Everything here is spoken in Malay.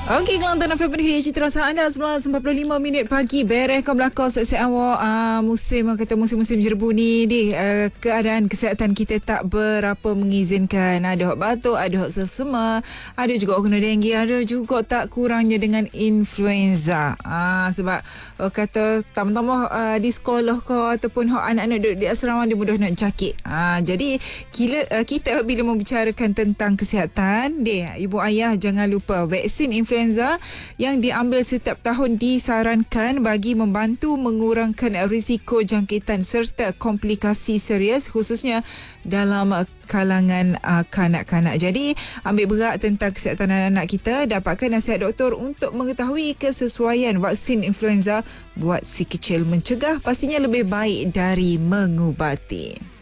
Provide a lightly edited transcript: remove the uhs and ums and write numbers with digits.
Okey, Kelantan FM Citra Rasa anda 9.45 pagi. Beres kau belakang siap-siap awak musim jerbu ni keadaan kesihatan kita tak berapa mengizinkan. Ada hok batuk, ada hok sesema, ada juga kena denggi, ada juga tak kurangnya dengan influenza. Sebab kata tambah di sekolah kau ataupun hok anak-anak duduk di asrama dia mudah nak cakit. Jadi kita bila membicarakan tentang kesihatan, ibu ayah jangan lupa vaksin influenza yang diambil setiap tahun disarankan bagi membantu mengurangkan risiko jangkitan serta komplikasi serius khususnya dalam kalangan kanak-kanak. Jadi ambil berat tentang kesihatan anak-anak kita, dapatkan nasihat doktor untuk mengetahui kesesuaian vaksin influenza buat si kecil. Mencegah pastinya lebih baik dari mengubati.